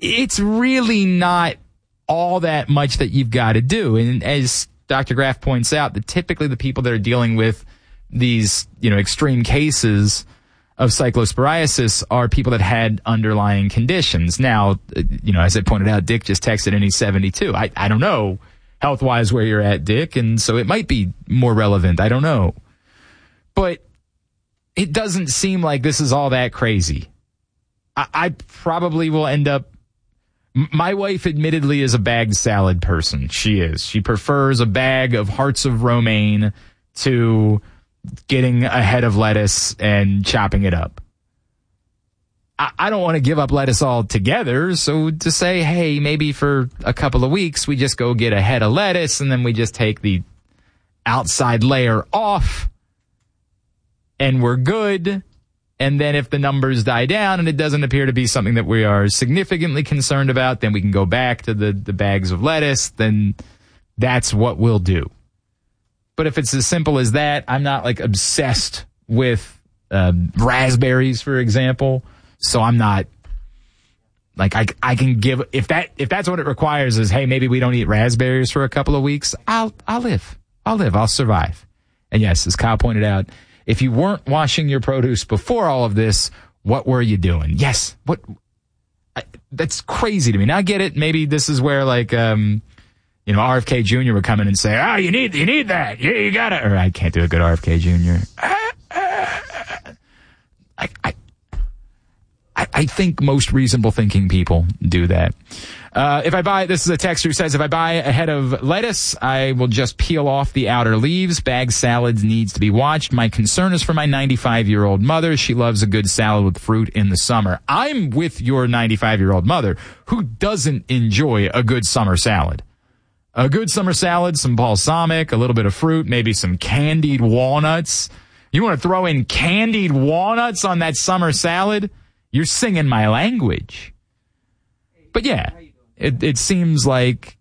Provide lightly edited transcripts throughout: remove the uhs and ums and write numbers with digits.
it's really not all that much that you've got to do. And as Dr. Graff points out, that typically the people that are dealing with these, extreme cases of cyclosporiasis are people that had underlying conditions. Now, as I pointed out, Dick just texted and he's 72. I don't know health-wise where you're at, Dick, and so it might be more relevant. I don't know. But it doesn't seem like this is all that crazy. I probably will end up... My wife admittedly is a bagged salad person. She is. She prefers a bag of hearts of romaine to getting a head of lettuce and chopping it up. I don't want to give up lettuce altogether, so to say, hey, maybe for a couple of weeks we just go get a head of lettuce and then we just take the outside layer off and we're good. And then if the numbers die down and it doesn't appear to be something that we are significantly concerned about, then we can go back to the bags of lettuce. Then that's what we'll do. But if it's as simple as that, I'm not like obsessed with raspberries, for example. So I'm not like I can give if that's what it requires is, hey, maybe we don't eat raspberries for a couple of weeks. I'll live. I'll survive. And yes, as Kyle pointed out, if you weren't washing your produce before all of this, what were you doing? Yes. That's crazy to me. Now I get it. Maybe this is where RFK Jr. would come in and say, oh, you need that. Yeah, you got it. Or I can't do a good RFK Jr. I think most reasonable thinking people do that. This is a texter who says, if I buy a head of lettuce, I will just peel off the outer leaves. Bagged salads needs to be watched. My concern is for my 95-year-old mother. She loves a good salad with fruit in the summer. I'm with your 95-year-old mother who doesn't enjoy a good summer salad. A good summer salad, some balsamic, a little bit of fruit, maybe some candied walnuts. You want to throw in candied walnuts on that summer salad? You're singing my language. But yeah, it seems like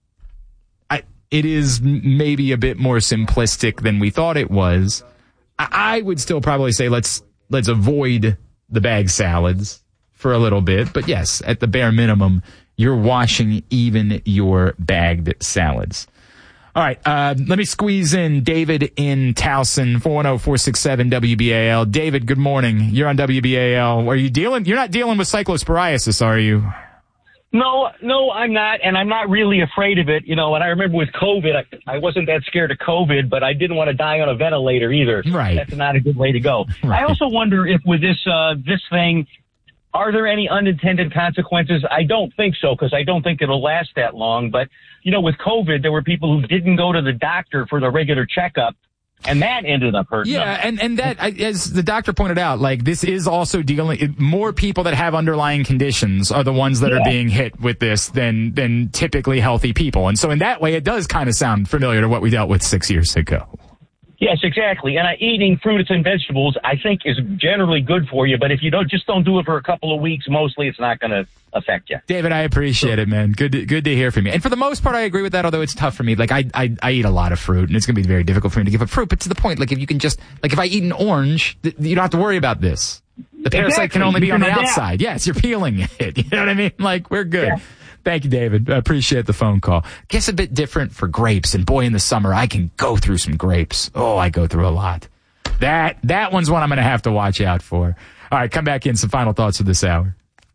it is maybe a bit more simplistic than we thought it was. I would still probably say let's avoid the bag salads for a little bit. But yes, at the bare minimum, you're washing even your bagged salads. All right, let me squeeze in David in Towson, 410-467-WBAL. David, good morning. You're on WBAL. You're not dealing with cyclosporiasis, are you? No, I'm not, and I'm not really afraid of it. And I remember with COVID, I wasn't that scared of COVID, but I didn't want to die on a ventilator either. Right. That's not a good way to go. Right. I also wonder if with this thing, are there any unintended consequences? I don't think so, because I don't think it'll last that long. But, with COVID, there were people who didn't go to the doctor for the regular checkup, and that ended up hurting them. Yeah, and that, as the doctor pointed out, this is also more people that have underlying conditions are the ones that are being hit with this than typically healthy people. And so in that way, it does kind of sound familiar to what we dealt with 6 years ago. Yes, exactly. And eating fruits and vegetables, I think, is generally good for you. But if you don't do it for a couple of weeks, mostly it's not going to affect you. David, I appreciate it, man. Good to hear from you. And for the most part, I agree with that, although it's tough for me. I eat a lot of fruit, and it's going to be very difficult for me to give up fruit. But to the point, if you can just, if I eat an orange, you don't have to worry about this. The parasite can only be on the outside. Yes, you're peeling it. You know what I mean? We're good. Yeah. Thank you, David. I appreciate the phone call. Guess a bit different for grapes. And boy, in the summer, I can go through some grapes. Oh, I go through a lot. That one's one I'm going to have to watch out for. All right, come back in. Some final thoughts for this hour.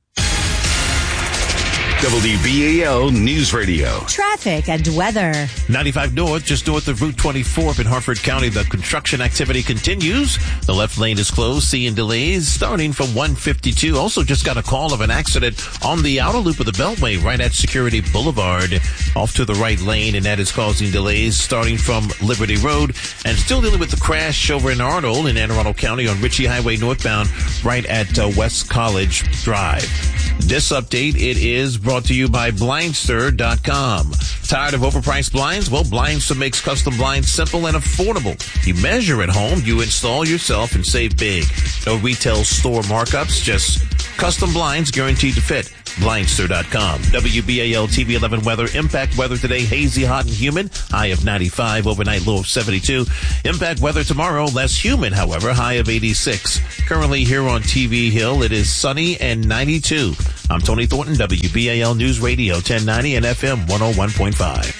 WBAL News Radio. Traffic and weather. 95 North, just north of Route 24 up in Harford County. The construction activity continues. The left lane is closed. Seeing delays starting from 152. Also just got a call of an accident on the outer loop of the Beltway right at Security Boulevard off to the right lane, and that is causing delays starting from Liberty Road. And still dealing with the crash over in Arnold in Anne Arundel County on Ritchie Highway northbound right at West College Drive. This update, it is brought to you by Blindster.com. Tired of overpriced blinds? Well, Blindster makes custom blinds simple and affordable. You measure at home, you install yourself, and save big. No retail store markups, just custom blinds guaranteed to fit. Blindster.com. WBAL TV 11 weather. Impact weather today, hazy, hot, and humid. High of 95, overnight low of 72. Impact weather tomorrow, less humid, however, high of 86. Currently here on TV Hill, it is sunny and 92. I'm Tony Thornton, WBAL News Radio 1090 and FM 101.5.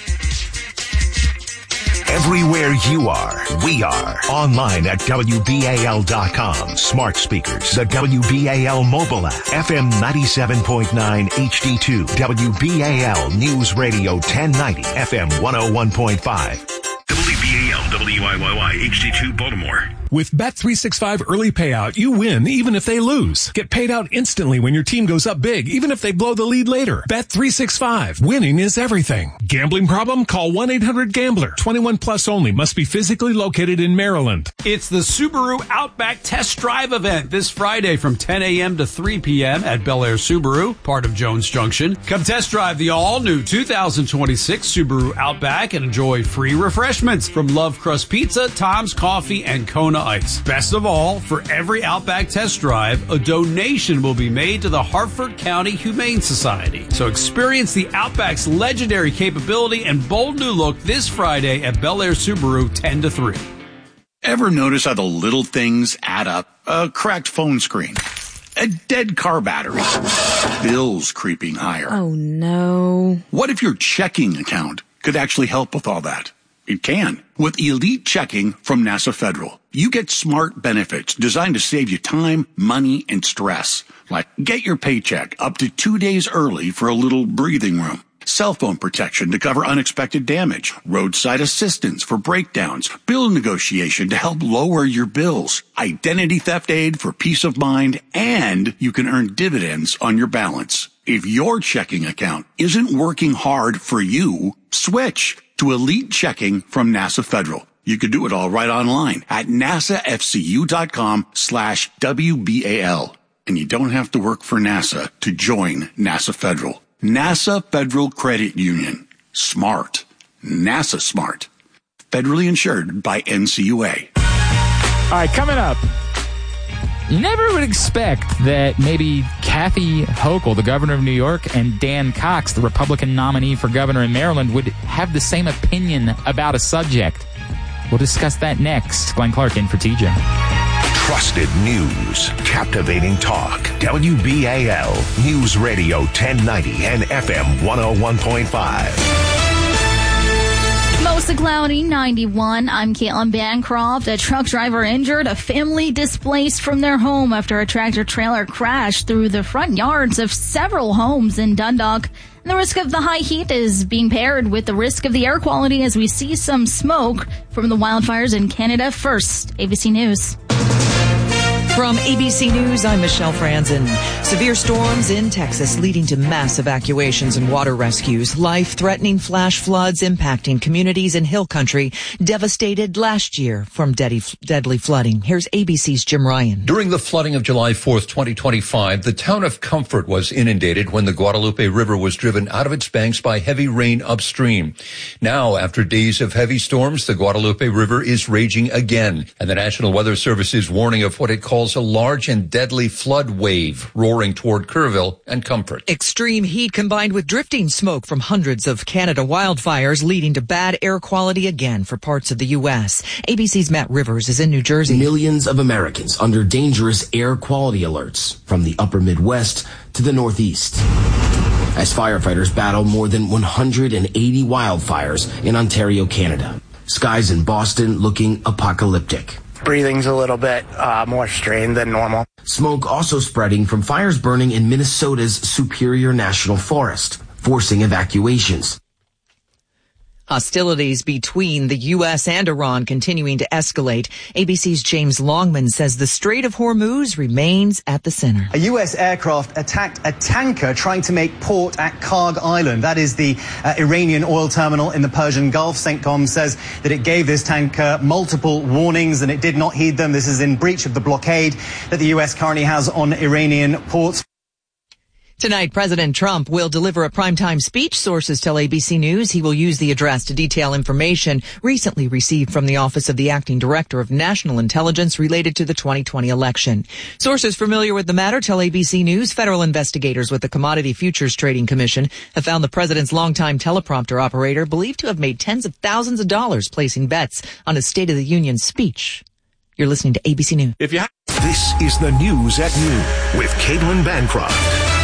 Everywhere you are, we are. Online at WBAL.com. Smart speakers, the WBAL mobile app, FM 97.9 HD2, WBAL News Radio 1090, FM 101.5. WBAL, WIYY, HD2 Baltimore. With Bet365 early payout, you win even if they lose. Get paid out instantly when your team goes up big, even if they blow the lead later. Bet365. Winning is everything. Gambling problem? Call 1-800-GAMBLER. 21 plus only. Must be physically located in Maryland. It's the Subaru Outback Test Drive event this Friday from 10 a.m. to 3 p.m. at Bel Air Subaru, part of Jones Junction. Come test drive the all-new 2026 Subaru Outback and enjoy free refreshments from Love Crust Pizza, Tom's Coffee, and Kona Ice. Best of all, for every Outback test drive, a donation will be made to the Hartford County Humane Society. So experience the Outback's legendary capability and bold new look this Friday at Bel Air Subaru 10 to 3. Ever notice how the little things add up? A cracked phone screen, a dead car battery, bills creeping higher. Oh, no. What if your checking account could actually help with all that? It can. With Elite Checking from NASA Federal, you get smart benefits designed to save you time, money, and stress. Like get your paycheck up to 2 days early for a little breathing room. Cell phone protection to cover unexpected damage. Roadside assistance for breakdowns. Bill negotiation to help lower your bills. Identity theft aid for peace of mind. And you can earn dividends on your balance. If your checking account isn't working hard for you, switch to Elite Checking from NASA Federal. You can do it all right online at nasafcu.com/WBAL. And you don't have to work for NASA to join NASA Federal. NASA Federal Credit Union. Smart. NASA smart. Federally insured by NCUA. All right, coming up. You never would expect that maybe Kathy Hochul, the governor of New York, and Dan Cox, the Republican nominee for governor in Maryland, would have the same opinion about a subject. We'll discuss that next. Glenn Clark in for TJ. Trusted news, captivating talk. WBAL News Radio 1090 and FM 101.5. Mostly cloudy, 91. I'm Caitlin Bancroft. A truck driver injured, a family displaced from their home after a tractor-trailer crashed through the front yards of several homes in Dundalk. And the risk of the high heat is being paired with the risk of the air quality as we see some smoke from the wildfires in Canada. First, ABC News. From ABC News, I'm Michelle Franzen. Severe storms in Texas leading to mass evacuations and water rescues. Life-threatening flash floods impacting communities in Hill Country devastated last year from deadly flooding. Here's ABC's Jim Ryan. During the flooding of July 4th, 2025, the town of Comfort was inundated when the Guadalupe River was driven out of its banks by heavy rain upstream. Now, after days of heavy storms, the Guadalupe River is raging again, and the National Weather Service is warning of what it calls a large and deadly flood wave roaring toward Kerrville and Comfort. Extreme heat combined with drifting smoke from hundreds of Canada wildfires leading to bad air quality again for parts of the U.S. ABC's Matt Rivers is in New Jersey. Millions of Americans under dangerous air quality alerts from the upper Midwest to the Northeast, as firefighters battle more than 180 wildfires in Ontario, Canada. Skies in Boston looking apocalyptic. Breathing's a little bit more strained than normal. Smoke also spreading from fires burning in Minnesota's Superior National Forest, forcing evacuations. Hostilities between the U.S. and Iran continuing to escalate. ABC's James Longman says the Strait of Hormuz remains at the center. A U.S. aircraft attacked a tanker trying to make port at Karg Island. That is the Iranian oil terminal in the Persian Gulf. CENTCOM says that it gave this tanker multiple warnings and it did not heed them. This is in breach of the blockade that the U.S. currently has on Iranian ports. Tonight, President Trump will deliver a primetime speech. Sources tell ABC News he will use the address to detail information recently received from the Office of the Acting Director of National Intelligence related to the 2020 election. Sources familiar with the matter tell ABC News federal investigators with the Commodity Futures Trading Commission have found the president's longtime teleprompter operator believed to have made tens of thousands of dollars placing bets on his State of the Union speech. You're listening to ABC News. This is the News at Noon with Caitlin Bancroft.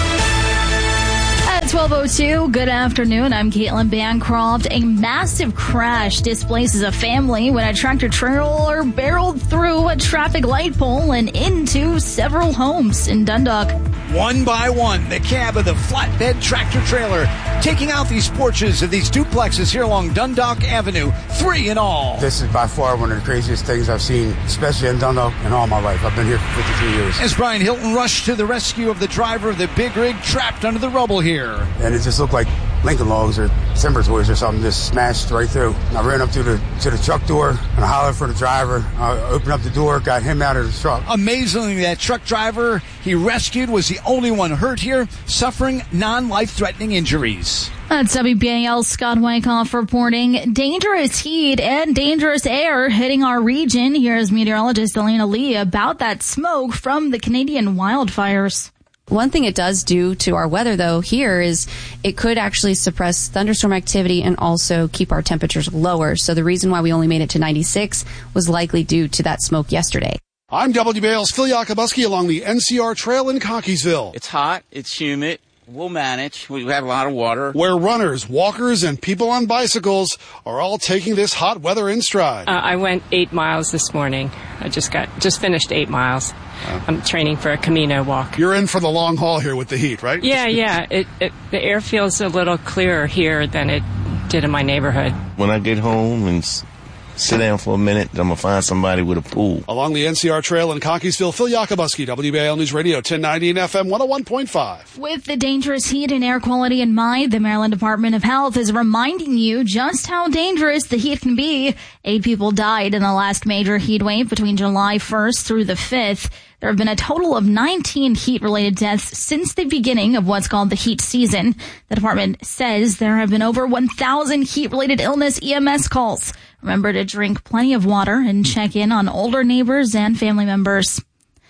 At 12:02, good afternoon. I'm Caitlin Bancroft. A massive crash displaces a family when a tractor-trailer barreled through a traffic light pole and into several homes in Dundalk. One by one, the cab of the flatbed tractor-trailer taking out these porches of these duplexes here along Dundalk Avenue, 3 in all. This is by far one of the craziest things I've seen, especially in Dundalk, in all my life. I've been here for 53 years. As Brian Hilton rushed to the rescue of the driver of the big rig trapped under the rubble here. And it just looked like Lincoln logs or timber toys or something just smashed right through. I ran up to the truck door and I hollered for the driver. I opened up the door, got him out of the truck. Amazingly, that truck driver he rescued was the only one hurt here, suffering non-life-threatening injuries. That's WBAL's Scott Wyckoff reporting dangerous heat and dangerous air hitting our region. Here's meteorologist Elena Lee about that smoke from the Canadian wildfires. One thing it does do to our weather, though, here is it could actually suppress thunderstorm activity and also keep our temperatures lower. So the reason why we only made it to 96 was likely due to that smoke yesterday. I'm WBAL's Phil Yakubuski along the NCR Trail in Cockeysville. It's hot. It's humid. We'll manage. We have a lot of water. Where runners, walkers, and people on bicycles are all taking this hot weather in stride. I went 8 miles this morning. I just finished 8 miles. I'm training for a Camino walk. You're in for the long haul here with the heat, right? Yeah. The air feels a little clearer here than it did in my neighborhood. When I get home and sit down for a minute, I'm going to find somebody with a pool. Along the NCR Trail in Cockeysville, Phil Yakubuski, WBAL News Radio, 1090 and FM 101.5. With the dangerous heat and air quality in mind, the Maryland Department of Health is reminding you just how dangerous the heat can be. 8 people died in the last major heat wave between July 1st through the 5th. There have been a total of 19 heat-related deaths since the beginning of what's called the heat season. The department says there have been over 1,000 heat-related illness EMS calls. Remember to drink plenty of water and check in on older neighbors and family members.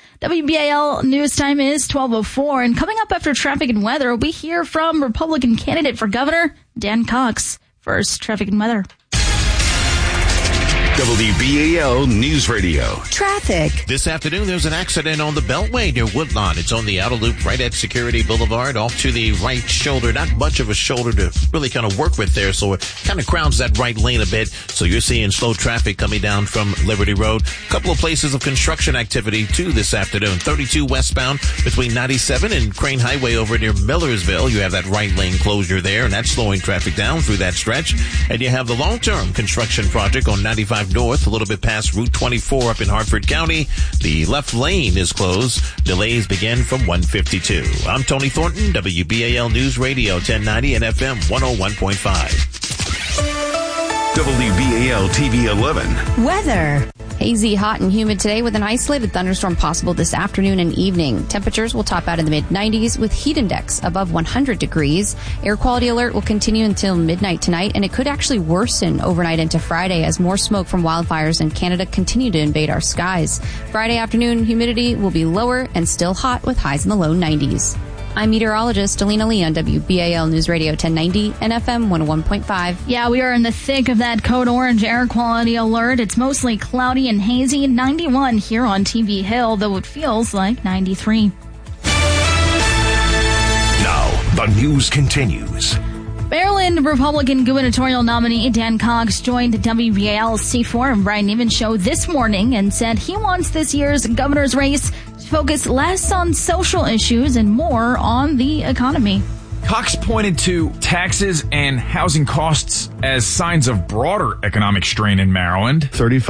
WBAL news time is 12:04, and coming up after traffic and weather, we hear from Republican candidate for governor, Dan Cox. First, traffic and weather. WBAL News Radio. Traffic. This afternoon, there's an accident on the Beltway near Woodlawn. It's on the outer loop right at Security Boulevard, off to the right shoulder. Not much of a shoulder to really kind of work with there, so it kind of crowds that right lane a bit. So you're seeing slow traffic coming down from Liberty Road. A couple of places of construction activity, too, this afternoon. 32 westbound between 97 and Crane Highway over near Millersville. You have that right lane closure there, and that's slowing traffic down through that stretch. And you have the long-term construction project on 95 North, a little bit past Route 24 up in Hartford County. The left lane is closed. Delays begin from 152. I'm Tony Thornton, WBAL News Radio 1090 and FM 101.5. WBAL TV 11. Weather. Hazy, hot, and humid today with an isolated thunderstorm possible this afternoon and evening. Temperatures will top out in the mid-90s with heat index above 100 degrees. Air quality alert will continue until midnight tonight, and it could actually worsen overnight into Friday as more smoke from wildfires in Canada continue to invade our skies. Friday afternoon, humidity will be lower and still hot with highs in the low 90s. I'm meteorologist Alina Lee on WBAL News Radio 1090 and FM 101.5. Yeah, we are in the thick of that code orange air quality alert. It's mostly cloudy and hazy. 91 here on TV Hill, though it feels like 93. Now, the news continues. Maryland Republican gubernatorial nominee Dan Cox joined WBAL's C4 and Brian Nevins show this morning and said he wants this year's governor's race to focus less on social issues and more on the economy. Cox pointed to taxes and housing costs as signs of broader economic strain in Maryland.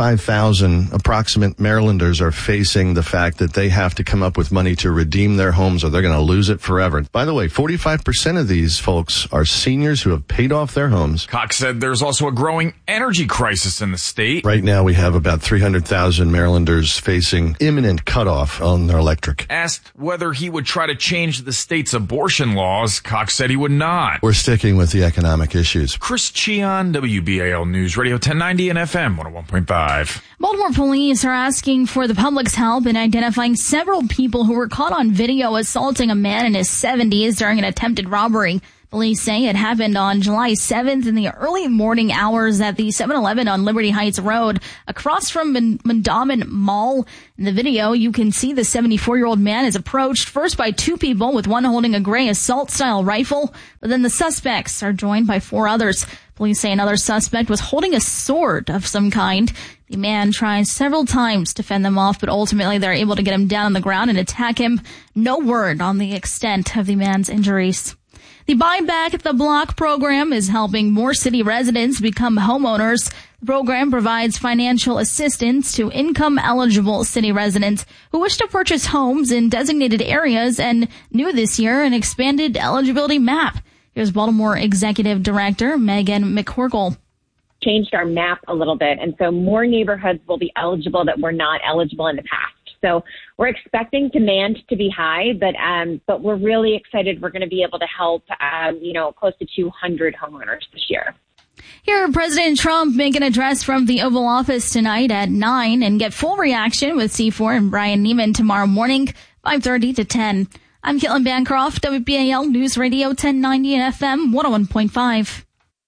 35,000 approximate Marylanders are facing the fact that they have to come up with money to redeem their homes or they're going to lose it forever. By the way, 45% of these folks are seniors who have paid off their homes. Cox said there's also a growing energy crisis in the state. Right now we have about 300,000 Marylanders facing imminent cutoff on their electric. Asked whether he would try to change the state's abortion laws, Cox said he would not. We're sticking with the economic issues. Chris Cheon, WBAL News Radio 1090 and FM 101.5. Baltimore police are asking for the public's help in identifying several people who were caught on video assaulting a man in his 70s during an attempted robbery. Police say it happened on July 7th in the early morning hours at the 7-Eleven on Liberty Heights Road, across from Mondawmin Mall. In the video, you can see the 74-year-old man is approached first by two people, with one holding a gray assault-style rifle, but then the suspects are joined by four others. Police say another suspect was holding a sword of some kind. The man tries several times to fend them off, but ultimately they're able to get him down on the ground and attack him. No word on the extent of the man's injuries. The Buy Back the Block program is helping more city residents become homeowners. The program provides financial assistance to income-eligible city residents who wish to purchase homes in designated areas, and new this year, an expanded eligibility map. Here's Baltimore Executive Director Megan McCorkle. Changed our map a little bit, and so more neighborhoods will be eligible that were not eligible in the past. So we're expecting demand to be high, but we're really excited we're going to be able to help, close to 200 homeowners this year. Hear President Trump make an address from the Oval Office tonight at 9 and get full reaction with C4 and Brian Neiman tomorrow morning, 5:30 to 10. I'm Caitlin Bancroft, WBAL News Radio 1090 and FM 101.5.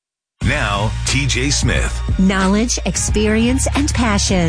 Now, TJ Smith. Knowledge, experience, and passion.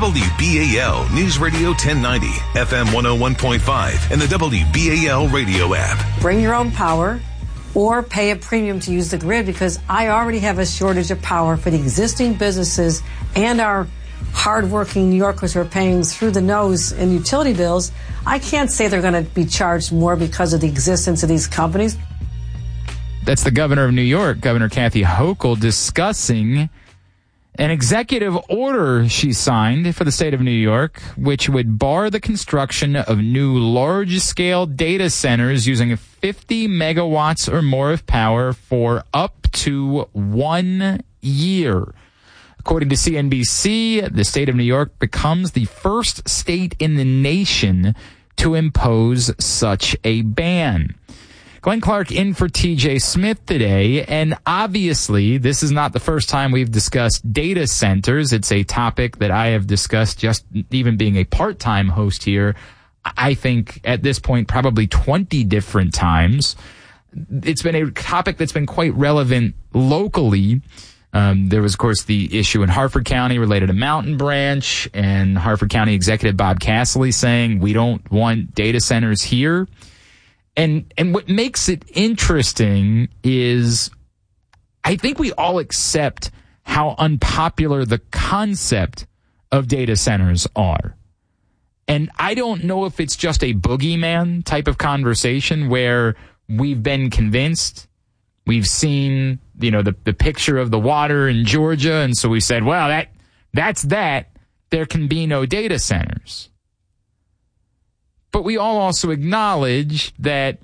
WBAL News Radio 1090, FM 101.5, and the WBAL radio app. Bring your own power or pay a premium to use the grid, because I already have a shortage of power for the existing businesses and our hardworking New Yorkers who are paying through the nose in utility bills. I can't say they're going to be charged more because of the existence of these companies. That's the governor of New York, Governor Kathy Hochul, discussing an executive order she signed for the state of New York, which would bar the construction of new large-scale data centers using 50 megawatts or more of power for up to 1 year. According to CNBC, the state of New York becomes the first state in the nation to impose such a ban. Glenn Clark in for TJ Smith today, and obviously this is not the first time we've discussed data centers. It's a topic that I have discussed just even being a part-time host here, I think at this point probably 20 different times. It's been a topic that's been quite relevant locally. There was, of course, the issue in Harford County related to Mountain Branch, and Harford County Executive Bob Casserly saying we don't want data centers here. And what makes it interesting is I think we all accept how unpopular the concept of data centers are. And I don't know if it's just a boogeyman type of conversation where we've been convinced, we've seen, the picture of the water in Georgia, and so we said, well, that's that. There can be no data centers. But we all also acknowledge that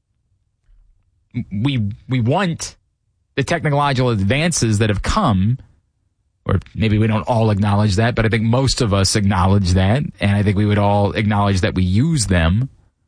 we want the technological advances that have come, or maybe we don't all acknowledge that, but I think most of us acknowledge that, and I think we would all acknowledge that we use them.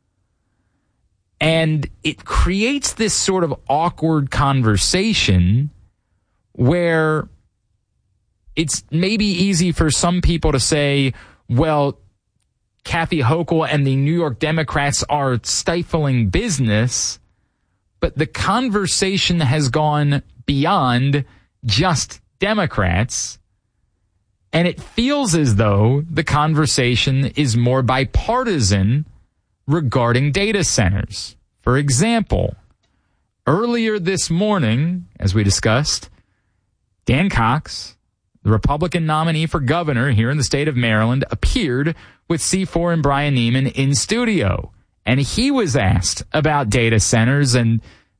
And it creates this sort of awkward conversation where it's maybe easy for some people to say, well, Kathy Hochul and the New York Democrats are stifling business, but the conversation has gone beyond just Democrats, and it feels as though the conversation is more bipartisan regarding data centers. For example, earlier this morning, as we discussed, Dan Cox, the Republican nominee for governor here in the state of Maryland, appeared with C4 and Brian Neiman in studio. And he was asked about data centers, and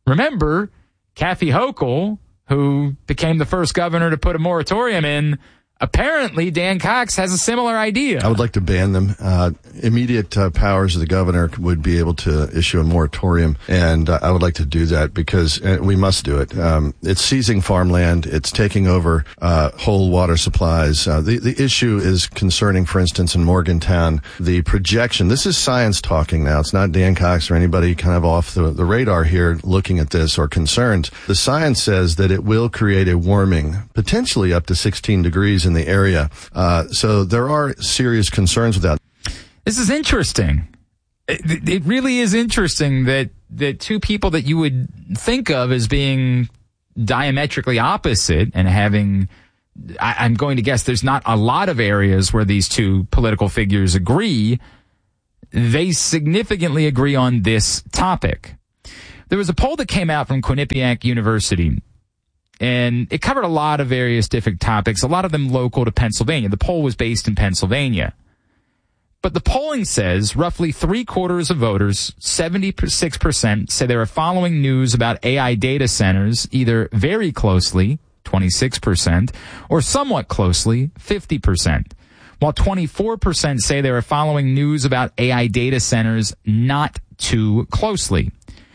Remember, Kathy Hochul, who became the first governor to put a moratorium in, apparently Dan Cox has a similar idea. I would like to ban them. Immediate powers of the governor would be able to issue a moratorium, and I would like to do that because we must do it. It's seizing farmland. It's taking over whole water supplies. The issue is concerning, for instance, in Morgantown, the projection. This is science talking now. It's not Dan Cox or anybody kind of off the radar here looking at this or concerned. The science says that it will create a warming, potentially up to 16 degrees in the area. So there are serious concerns with that. This is interesting. It really is interesting that two people that you would think of as being diametrically opposite and having, I'm going to guess there's not a lot of areas where these two political figures agree. They significantly agree on this topic. There was a poll that came out from Quinnipiac University, and it covered a lot of various different topics, a lot of them local to Pennsylvania. The poll was based in Pennsylvania. But the polling says roughly 3/4 of voters, 76%, say they are following news about AI data centers either very closely, 26%, or somewhat closely, 50%, while 24% say they are following news about AI data centers not too closely.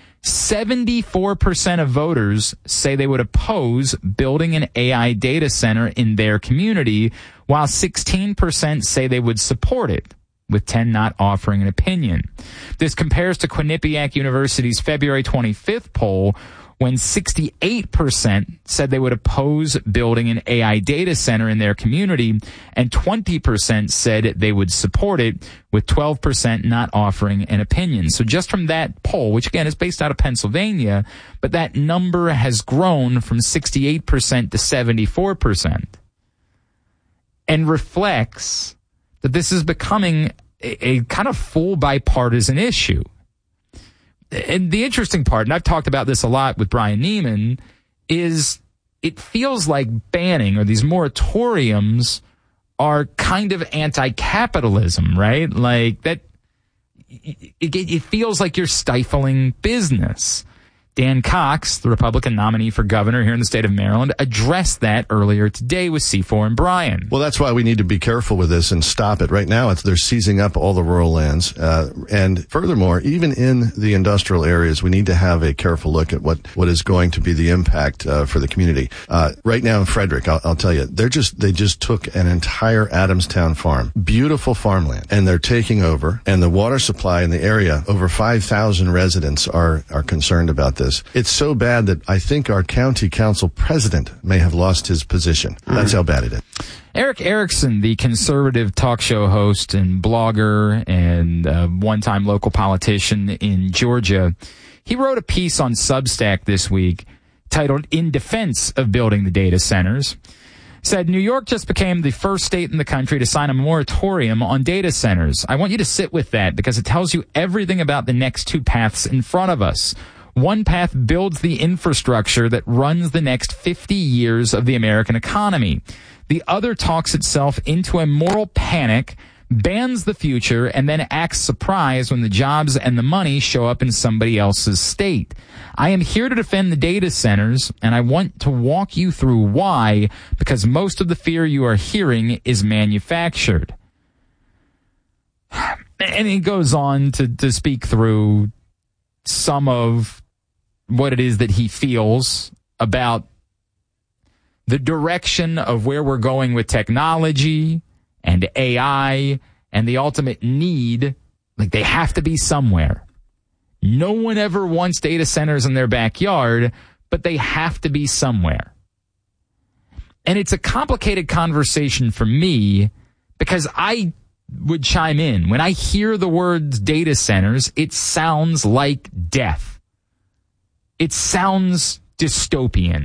74% of voters say they would oppose building an AI data center in their community, while 16% say they would support it, with 10 not offering an opinion. This compares to Quinnipiac University's February 25th poll, when 68% said they would oppose building an AI data center in their community, and 20% said they would support it, with 12% not offering an opinion. So just from that poll, which again is based out of Pennsylvania, but that number has grown from 68% to 74%, and reflects that this is becoming a kind of full bipartisan issue. And the interesting part, and I've talked about this a lot with Brian Neiman, is it feels like banning or these moratoriums are kind of anti-capitalism, right? Like that, it feels like you're stifling business. Dan Cox, the Republican nominee for governor here in the state of Maryland, addressed that earlier today with C4 and Brian. Well, that's why we need to be careful with this and stop it. Right now, they're seizing up all the rural lands. And furthermore, even in the industrial areas, we need to have a careful look at what is going to be the impact for the community. Right now in Frederick, I'll tell you, they just took an entire Adamstown farm, beautiful farmland, and they're taking over. And the water supply in the area, over 5,000 residents are concerned about this. It's so bad that I think our county council president may have lost his position. That's how bad it is. Eric Erickson, the conservative talk show host and blogger and one-time local politician in Georgia, he wrote a piece on Substack this week titled "In Defense of Building the Data Centers." Said, New York just became the first state in the country to sign a moratorium on data centers. I want you to sit with that because it tells you everything about the next two paths in front of us. One path builds the infrastructure that runs the next 50 years of the American economy. The other talks itself into a moral panic, bans the future, and then acts surprised when the jobs and the money show up in somebody else's state. I am here to defend the data centers, and I want to walk you through why, because most of the fear you are hearing is manufactured. And he goes on to speak through some of what it is that he feels about the direction of where we're going with technology and AI and the ultimate need. Like, they have to be somewhere. No one ever wants data centers in their backyard, but they have to be somewhere. And it's a complicated conversation for me because I would chime in. When I hear the words data centers, it sounds like death. It sounds dystopian.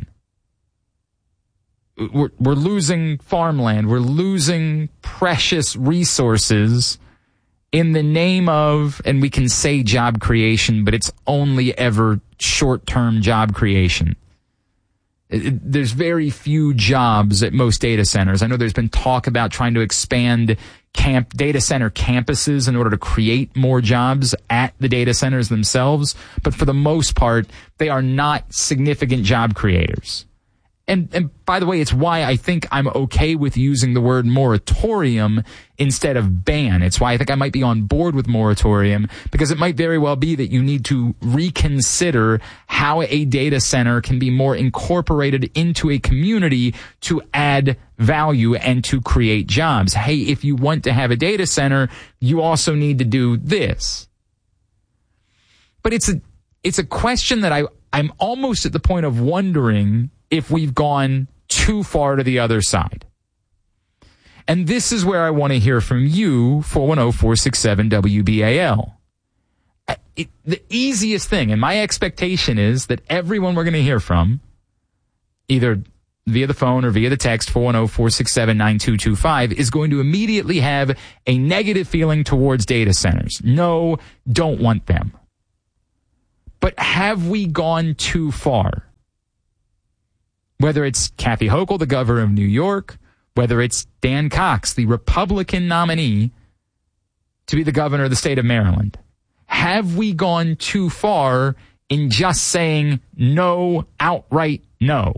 We're losing farmland. We're losing precious resources in the name of, and we can say job creation, but it's only ever short-term job creation. There's very few jobs at most data centers. I know there's been talk about trying to expand data center campuses in order to create more jobs at the data centers themselves. But for the most part, they are not significant job creators. And by the way, it's why I think I'm okay with using the word moratorium instead of ban. It's why I think I might be on board with moratorium, because it might very well be that you need to reconsider how a data center can be more incorporated into a community to add value and to create jobs. Hey, if you want to have a data center, you also need to do this. But it's a question that I'm almost at the point of wondering if we've gone too far to the other side. And this is where I want to hear from you, 410-467-WBAL. The easiest thing, and my expectation is that everyone we're going to hear from, either via the phone or via the text, 410-467-9225, is going to immediately have a negative feeling towards data centers. No, don't want them. But have we gone too far? Whether it's Kathy Hochul, the governor of New York, whether it's Dan Cox, the Republican nominee to be the governor of the state of Maryland, have we gone too far in just saying no, outright no?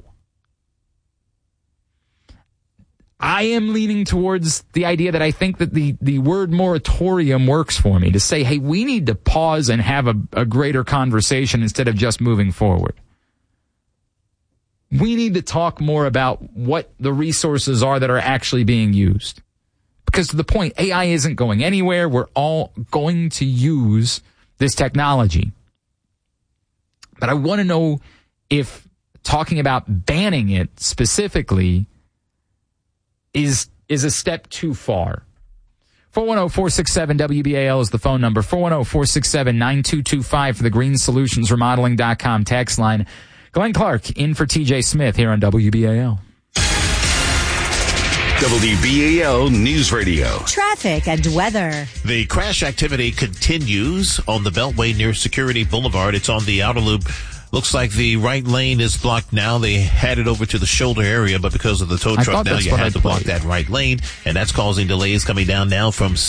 I am leaning towards the idea that I think that the word moratorium works for me, to say, hey, we need to pause and have a greater conversation instead of just moving forward. We need to talk more about what the resources are that are actually being used. Because to the point, AI isn't going anywhere. We're all going to use this technology. But I want to know if talking about banning it specifically is a step too far. 410-467-WBAL is the phone number. 410-467-9225 for the greensolutionsremodeling.com text line. Glenn Clark in for TJ Smith here on WBAL. WBAL News Radio. Traffic and weather. The crash activity continues on the Beltway near Security Boulevard. It's on the outer loop. Looks like the right lane is blocked now. They had it over to the shoulder area, but because of the tow truck now, you had to block that right lane, and that's causing delays coming down now from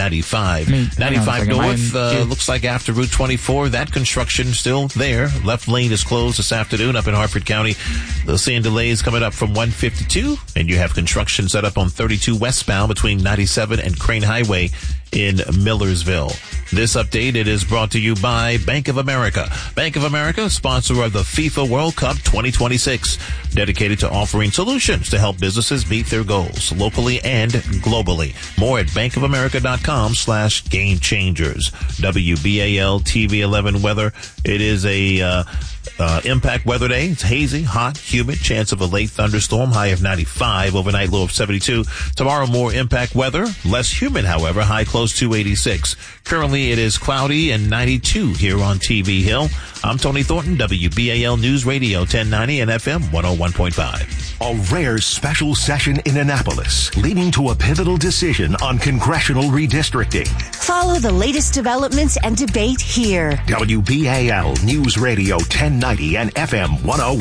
795. 95 north, looks like after Route 24, that construction still there. Left lane is closed this afternoon up in Harford County. They're seeing delays coming up from 152, and you have construction set up on 32 westbound between 97 and Crane Highway in Millersville. This update, it is brought to you by Bank of America. Bank of America, sponsor of the FIFA World Cup 2026, dedicated to offering solutions to help businesses meet their goals locally and globally. More at bankofamerica.com/game changers. WBAL TV 11 weather. It is a impact weather day. It's hazy, hot, humid, chance of a late thunderstorm, high of 95, overnight low of 72. Tomorrow, more impact weather, less humid, however, high close to 86. Currently, it is cloudy and 92 here on TV Hill. I'm Tony Thornton, WBAL News Radio 1090 and FM 101.5. A rare special session in Annapolis, leading to a pivotal decision on congressional redistricting. Follow the latest developments and debate here. WBAL News Radio 1090 and FM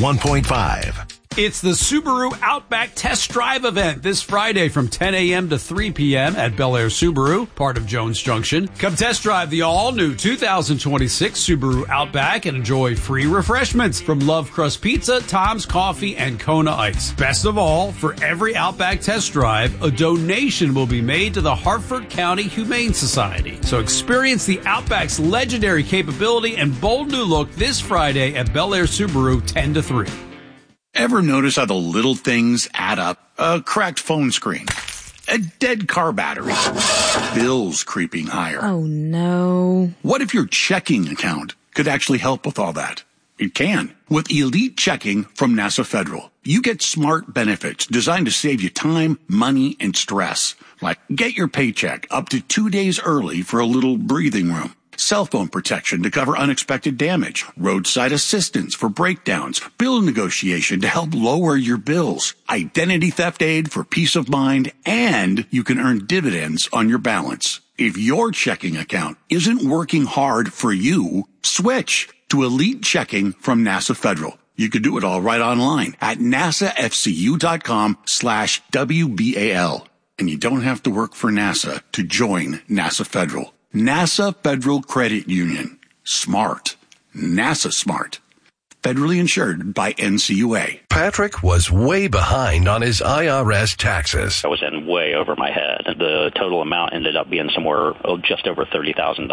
101.5. It's the Subaru Outback Test Drive event this Friday from 10 a.m. to 3 p.m. at Bel Air Subaru, part of Jones Junction. Come test drive the all-new 2026 Subaru Outback and enjoy free refreshments from Love Crust Pizza, Tom's Coffee, and Kona Ice. Best of all, for every Outback test drive, a donation will be made to the Harford County Humane Society. So experience the Outback's legendary capability and bold new look this Friday at Bel Air Subaru 10 to 3. Ever notice how the little things add up? A cracked phone screen, a dead car battery, bills creeping higher. Oh, no. What if your checking account could actually help with all that? It can. With Elite Checking from NASA Federal, you get smart benefits designed to save you time, money, and stress. Like get your paycheck up to 2 days early for a little breathing room. Cell phone protection to cover unexpected damage, roadside assistance for breakdowns, bill negotiation to help lower your bills, identity theft aid for peace of mind, and you can earn dividends on your balance. If your checking account isn't working hard for you, switch to Elite Checking from NASA Federal. You could do it all right online at nasafcu.com/WBAL. And you don't have to work for NASA to join NASA Federal. NASA Federal Credit Union. Smart. NASA smart. Federally insured by NCUA. Patrick was way behind on his IRS taxes. I was in way over my head. The total amount ended up being somewhere just over $30,000.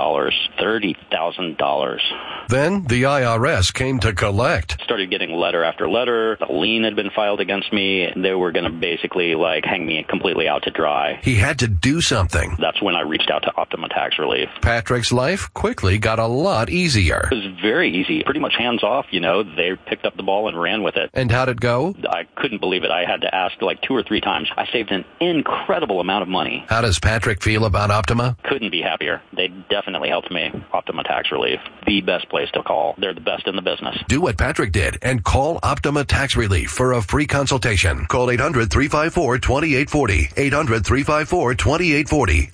$30,000. Then the IRS came to collect. Started getting letter after letter. A lien had been filed against me. They were going to basically hang me completely out to dry. He had to do something. That's when I reached out to Optima Tax Relief. Patrick's life quickly got a lot easier. It was very easy. Pretty much hands off, They picked up the ball and ran with it. And how'd it go? I couldn't believe it. I had to ask 2 or 3 times. I saved an incredible amount of money. How does Patrick feel about Optima? Couldn't be happier. They definitely helped me. Optima Tax Relief. The best place to call. They're the best in the business. Do what Patrick did and call Optima Tax Relief for a free consultation. Call 800-354-2840. 800-354-2840.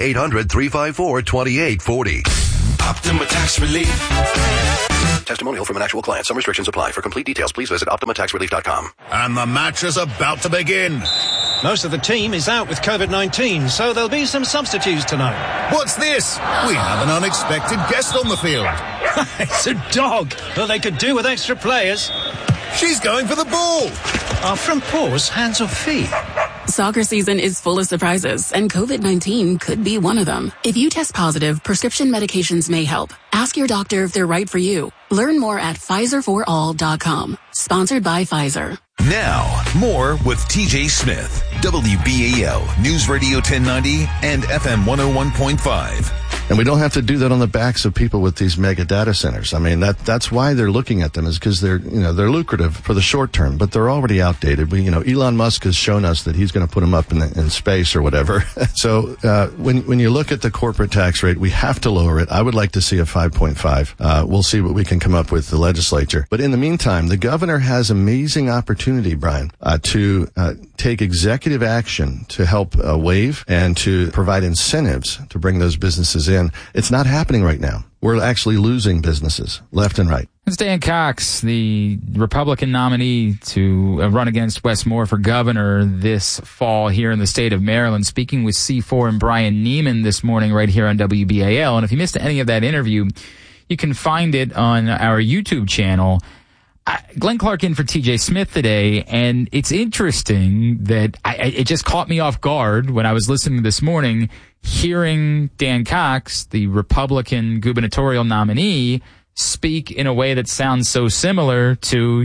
800-354-2840. Optima Tax Relief. Testimonial from an actual client. Some restrictions apply. For complete details, please visit OptimaTaxRelief.com. And the match is about to begin. Most of the team is out with COVID-19, so there'll be some substitutes tonight. What's this? We have an unexpected guest on the field. It's a dog. Well, they could do with extra players. She's going for the ball. Are front paws hands or feet? Soccer season is full of surprises, and COVID-19 could be one of them. If you test positive, prescription medications may help. Ask your doctor if they're right for you. Learn more at PfizerForAll.com. Sponsored by Pfizer. Now, more with TJ Smith, WBAL News Radio 1090 and FM 101.5. And we don't have to do that on the backs of people with these mega data centers. I mean, that's why they're looking at them, is because they're lucrative for the short term, but they're already outdated. Elon Musk has shown us that he's going to put them up in space or whatever. So, when you look at the corporate tax rate, we have to lower it. I would like to see a 5.5. We'll see what we can come up with the legislature. But in the meantime, the governor has amazing opportunity, Brian, to take executive action to help waive and to provide incentives to bring those businesses in. It's not happening right now. We're actually losing businesses left and right. It's Dan Cox, the Republican nominee to run against Wes Moore for governor this fall here in the state of Maryland, speaking with C4 and Brian Neiman this morning right here on WBAL. And if you missed any of that interview, you can find it on our YouTube channel. Glenn Clark in for TJ Smith today, and it's interesting that it just caught me off guard when I was listening this morning, hearing Dan Cox, the Republican gubernatorial nominee, speak in a way that sounds so similar to,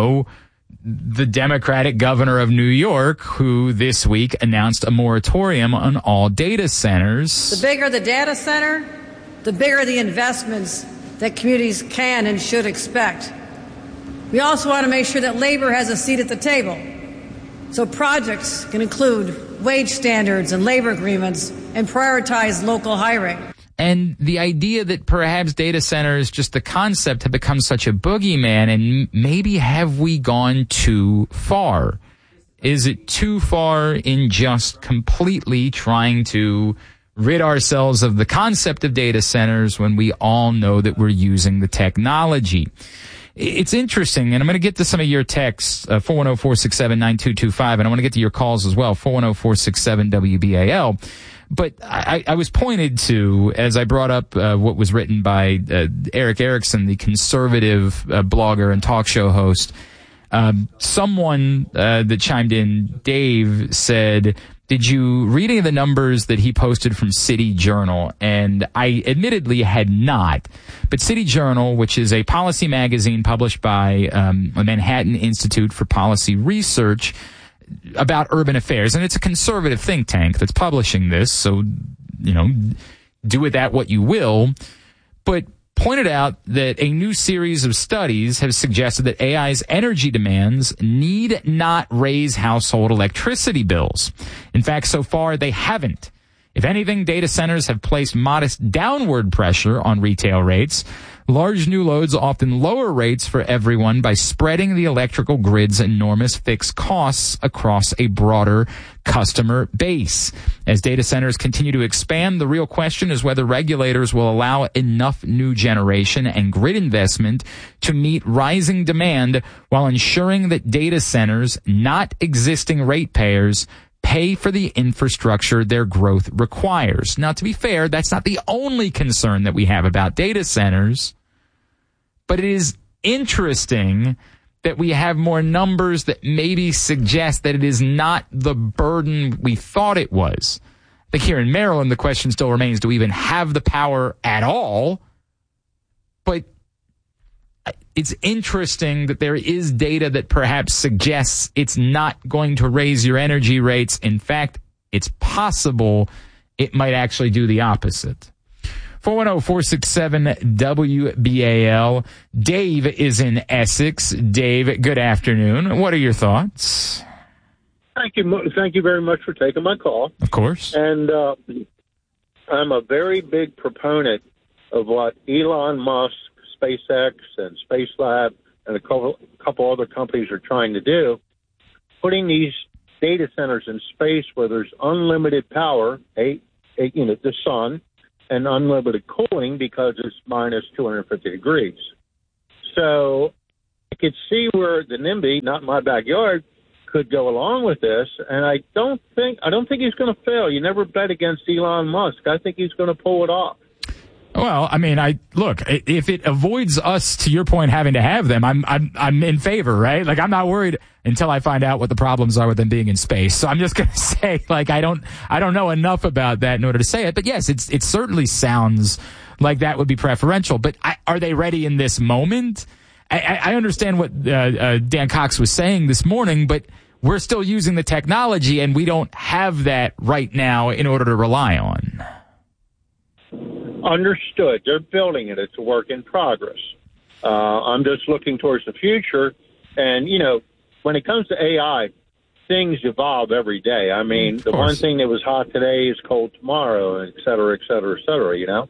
the Democratic governor of New York, who this week announced a moratorium on all data centers. The bigger the data center, the bigger the investments that communities can and should expect. We also want to make sure that labor has a seat at the table. So projects can include wage standards and labor agreements and prioritize local hiring. And the idea that perhaps data centers, just the concept, have become such a boogeyman, and maybe have we gone too far? Is it too far in just completely trying to rid ourselves of the concept of data centers when we all know that we're using the technology? It's interesting, and I'm going to get to some of your texts, 410-467-9225, and I want to get to your calls as well, 410-467-WBAL. But I was pointed to, as I brought up what was written by Eric Erickson, the conservative blogger and talk show host. Someone that chimed in, Dave, said, did you read any of the numbers that he posted from City Journal? And I admittedly had not. But City Journal, which is a policy magazine published by the Manhattan Institute for Policy Research about urban affairs, and it's a conservative think tank that's publishing this, so, do with that what you will, but pointed out that a new series of studies have suggested that AI's energy demands need not raise household electricity bills. In fact, so far they haven't. If anything, data centers have placed modest downward pressure on retail rates. Large new loads often lower rates for everyone by spreading the electrical grid's enormous fixed costs across a broader customer base. As data centers continue to expand, the real question is whether regulators will allow enough new generation and grid investment to meet rising demand while ensuring that data centers, not existing ratepayers, pay for the infrastructure their growth requires. Now, to be fair, that's not the only concern that we have about data centers, but it is interesting that we have more numbers that maybe suggest that it is not the burden we thought it was. I think here in Maryland, the question still remains, do we even have the power at all? But it's interesting that there is data that perhaps suggests it's not going to raise your energy rates. In fact, it's possible it might actually do the opposite. 410-467-WBAL. Dave is in Essex. Dave, good afternoon. What are your thoughts? Thank you very much for taking my call. Of course. And I'm a very big proponent of what Elon Musk, SpaceX, and Spacelab, and a couple other companies are trying to do, putting these data centers in space where there's unlimited power, the sun, and unlimited cooling because it's minus 250 degrees. So I could see where the NIMBY, not my backyard, could go along with this, and I don't think he's going to fail. You never bet against Elon Musk. I think he's going to pull it off. Well, I mean, if it avoids us, to your point, having to have them, I'm in favor, right? Like, I'm not worried until I find out what the problems are with them being in space. So I'm just going to say, like, I don't know enough about that in order to say it. But yes, it certainly sounds like that would be preferential. But are they ready in this moment? I understand what Dan Cox was saying this morning, but we're still using the technology, and we don't have that right now in order to rely on. Understood. They're building it. It's a work in progress. I'm just looking towards the future. And, when it comes to AI, things evolve every day. I mean, the one thing that was hot today is cold tomorrow, et cetera, et cetera, et cetera,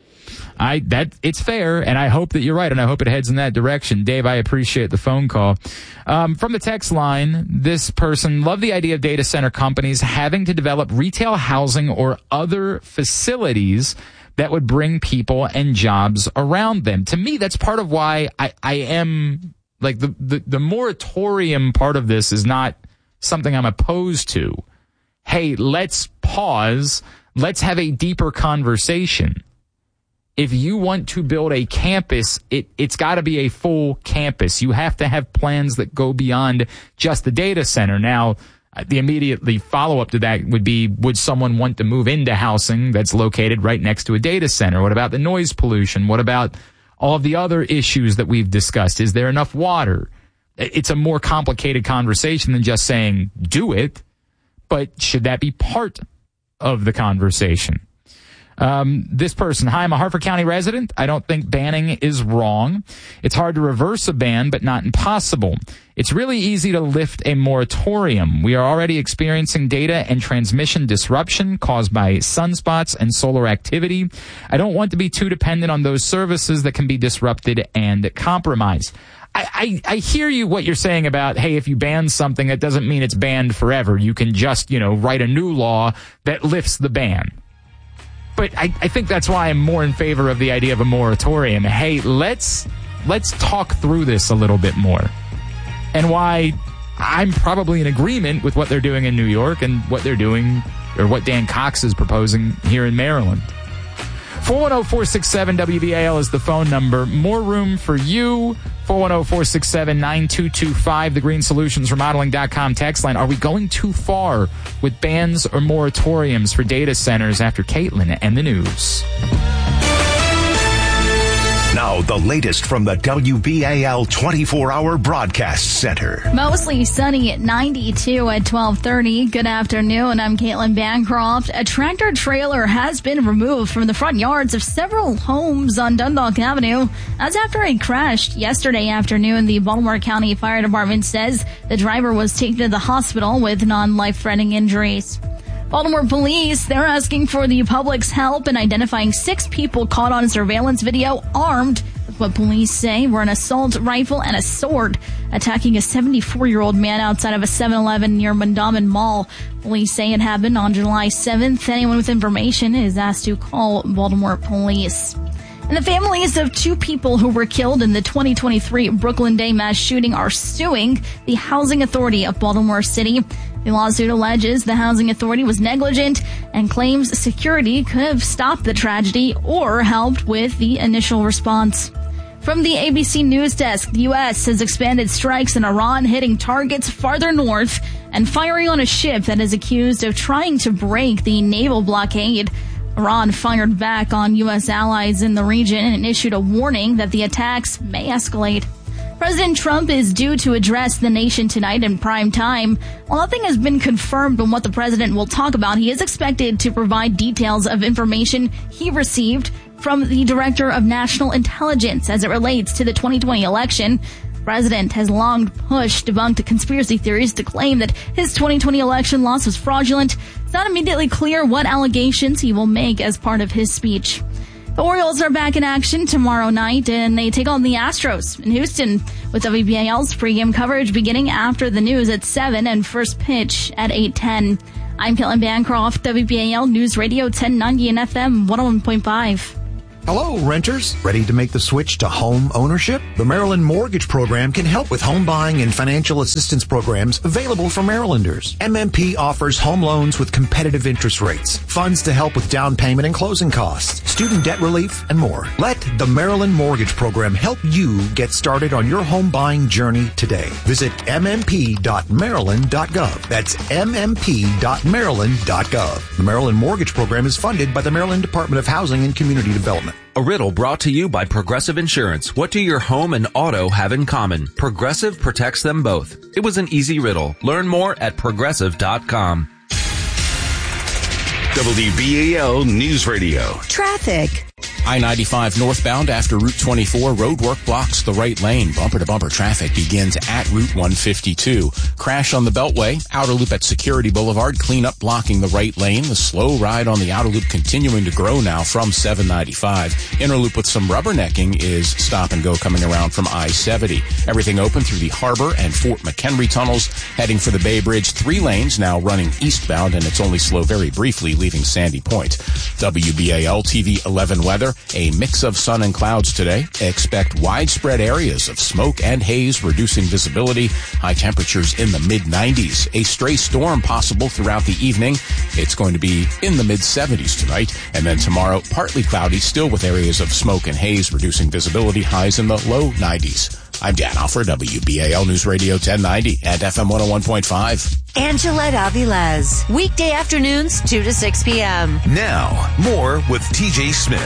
It's fair, and I hope that you're right, and I hope it heads in that direction. Dave, I appreciate the phone call. From the text line, this person loved the idea of data center companies having to develop retail housing or other facilities that would bring people and jobs around them. To me, that's part of why I am, like, the moratorium part of this is not something I'm opposed to. Hey, let's pause. Let's have a deeper conversation. If you want to build a campus, it's got to be a full campus. You have to have plans that go beyond just the data center. Now, the immediately follow-up to that would be, would someone want to move into housing that's located right next to a data center? What about the noise pollution? What about all of the other issues that we've discussed? Is there enough water? It's a more complicated conversation than just saying, do it. But should that be part of the conversation? This person, hi, I'm a Harford County resident. I don't think banning is wrong. It's hard to reverse a ban, but not impossible. It's really easy to lift a moratorium. We are already experiencing data and transmission disruption caused by sunspots and solar activity. I don't want to be too dependent on those services that can be disrupted and compromised. I hear you, what you're saying about, hey, if you ban something, that doesn't mean it's banned forever. You can just, write a new law that lifts the ban. But I think that's why I'm more in favor of the idea of a moratorium. Hey, let's talk through this a little bit more. And why I'm probably in agreement with what they're doing in New York and what they're doing, or what Dan Cox is proposing here in Maryland. 410-467-WBAL is the phone number. More room for you. 410-467-9225, the GreenSolutionsRemodeling.com text line. Are we going too far with bans or moratoriums for data centers after Caitlin and the news? Now, the latest from the WBAL 24-hour broadcast center. Mostly sunny at 92 at 12:30. Good afternoon. I'm Caitlin Bancroft. A tractor trailer has been removed from the front yards of several homes on Dundalk Avenue. As after it crashed yesterday afternoon, the Baltimore County Fire Department says the driver was taken to the hospital with non-life-threatening injuries. Baltimore police, they're asking for the public's help in identifying 6 people caught on surveillance video armed with what police say were an assault rifle and a sword, attacking a 74-year-old man outside of a 7-Eleven near Mondawmin Mall. Police say it happened on July 7th. Anyone with information is asked to call Baltimore police. And the families of 2 people who were killed in the 2023 Brooklyn Day mass shooting are suing the Housing Authority of Baltimore City. The lawsuit alleges the Housing Authority was negligent and claims security could have stopped the tragedy or helped with the initial response. From the ABC News Desk, the U.S. has expanded strikes in Iran, hitting targets farther north and firing on a ship that is accused of trying to break the naval blockade. Iran fired back on U.S. allies in the region and issued a warning that the attacks may escalate. President Trump is due to address the nation tonight in prime time. While nothing has been confirmed on what the president will talk about, he is expected to provide details of information he received from the Director of National Intelligence as it relates to the 2020 election. The president has long pushed debunked conspiracy theories to claim that his 2020 election loss was fraudulent. It's not immediately clear what allegations he will make as part of his speech. The Orioles are back in action tomorrow night, and they take on the Astros in Houston with WBAL's pregame coverage beginning after the news at 7 and first pitch at 8:10. I'm Caitlin Bancroft, WBAL News Radio 1090 and FM 101.5. Hello, renters. Ready to make the switch to home ownership? The Maryland Mortgage Program can help with home buying and financial assistance programs available for Marylanders. MMP offers home loans with competitive interest rates, funds to help with down payment and closing costs, student debt relief, and more. Let the Maryland Mortgage Program help you get started on your home buying journey today. Visit mmp.maryland.gov. That's mmp.maryland.gov. The Maryland Mortgage Program is funded by the Maryland Department of Housing and Community Development. A riddle brought to you by Progressive Insurance. What do your home and auto have in common? Progressive protects them both. It was an easy riddle. Learn more at progressive.com. WBAL News Radio. Traffic. I-95 northbound after Route 24. Roadwork blocks the right lane. Bumper-to-bumper traffic begins at Route 152. Crash on the Beltway. Outer loop at Security Boulevard. Cleanup blocking the right lane. The slow ride on the outer loop continuing to grow now from 795. Inner loop with some rubbernecking is stop and go coming around from I-70. Everything open through the Harbor and Fort McHenry tunnels. Heading for the Bay Bridge. 3 lanes now running eastbound, and it's only slow very briefly leaving Sandy Point. WBAL TV 11 weather. A mix of sun and clouds today. Expect widespread areas of smoke and haze, reducing visibility. High temperatures in the mid-90s. A stray storm possible throughout the evening. It's going to be in the mid-70s tonight. And then tomorrow, partly cloudy, still with areas of smoke and haze, reducing visibility. Highs in the low 90s. I'm Dan Alford, WBAL News Radio 1090 and FM 101.5. Angelette Avilés, weekday afternoons 2 to 6 p.m. Now, more with TJ Smith.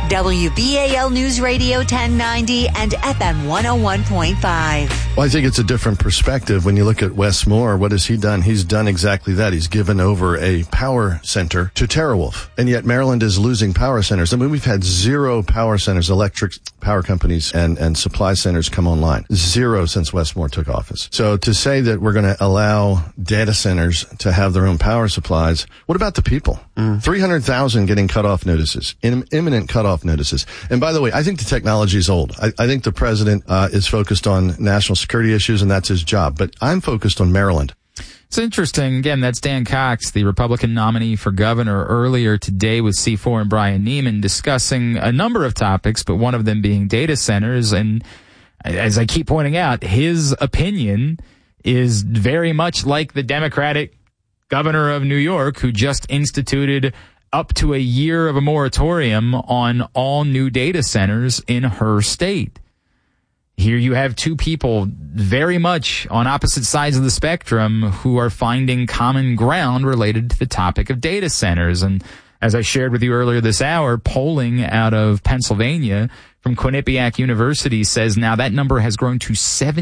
WBAL News Radio 1090 and FM 101.5. Well, I think it's a different perspective when you look at Wes Moore. What has he done? He's done exactly that. He's given over a power center to TeraWulf. And yet Maryland is losing power centers. I mean, we've had 0 power centers, electric power companies and supply centers come online. 0 since Wes Moore took office. So to say that we're going to allow data centers to have their own power supplies, what about the people? 300,000 getting cutoff notices, imminent cutoff notices. And by the way, I think the technology is old. I think the president is focused on national security issues, and that's his job. But I'm focused on Maryland. It's interesting. Again, that's Dan Cox, the Republican nominee for governor, earlier today with C4 and Brian Neiman discussing a number of topics, but one of them being data centers. And as I keep pointing out, his opinion is very much like the Democratic governor of New York, who just instituted up to a year of a moratorium on all new data centers in her state. Here you have 2 people very much on opposite sides of the spectrum who are finding common ground related to the topic of data centers. And as I shared with you earlier this hour, polling out of Pennsylvania from Quinnipiac University says now that number has grown to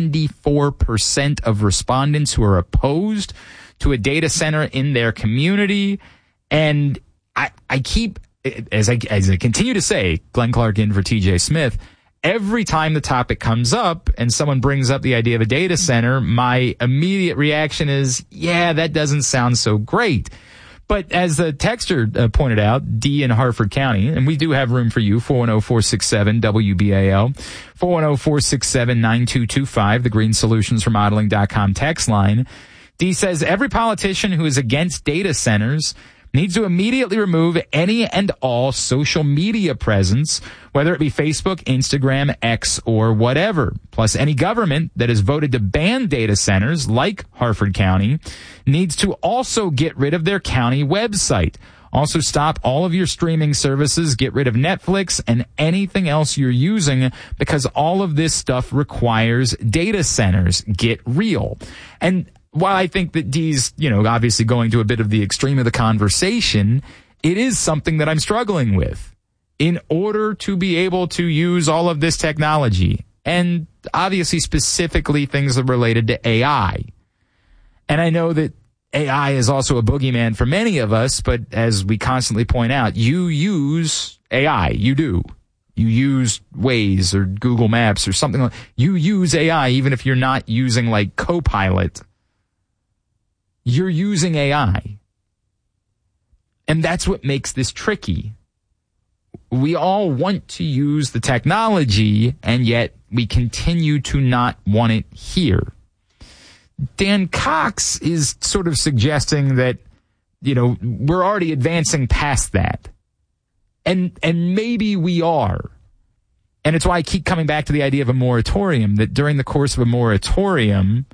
74% of respondents who are opposed to a data center in their community. And I keep, as I continue to say, Glenn Clark in for TJ Smith, every time the topic comes up and someone brings up the idea of a data center, my immediate reaction is, yeah, that doesn't sound so great. But as the texter pointed out, D in Harford County, and we do have room for you, 410-467-WBAL, 410-467-9225, the greensolutionsformodeling.com text line. D says, every politician who is against data centers needs to immediately remove any and all social media presence, whether it be Facebook, Instagram, X, or whatever. Plus, any government that has voted to ban data centers, like Harford County, needs to also get rid of their county website. Also, stop all of your streaming services, get rid of Netflix and anything else you're using, because all of this stuff requires data centers. Get real. And while I think that D's, obviously going to a bit of the extreme of the conversation, it is something that I'm struggling with in order to be able to use all of this technology, and obviously specifically things that are related to AI. And I know that AI is also a boogeyman for many of us, but as we constantly point out, you use AI. You do. You use Waze or Google Maps or something like that. You use AI even if you're not using like Copilot. You're using AI. And that's what makes this tricky. We all want to use the technology, and yet we continue to not want it here. Dan Cox is sort of suggesting that, we're already advancing past that. And maybe we are. And it's why I keep coming back to the idea of a moratorium, that during the course of a moratorium,